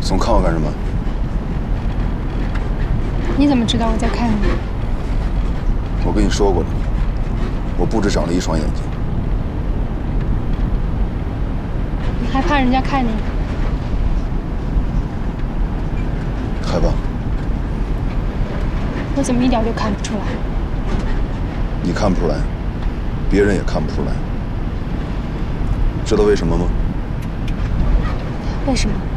总看我干什么？ 你怎么知道我在看你？ 我跟你说过了，我不止长了一双眼睛。 你害怕人家看你？ 害怕？ 我怎么一点就看不出来？ 你看不出来，别人也看不出来。知道为什么吗？ 为什么？